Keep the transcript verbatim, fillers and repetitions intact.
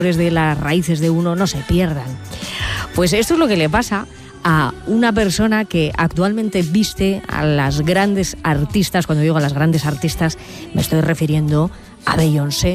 de las raíces de uno no se pierdan. Pues esto es lo que le pasa a una persona que actualmente viste a las grandes artistas. Cuando digo a las grandes artistas me estoy refiriendo a Beyoncé,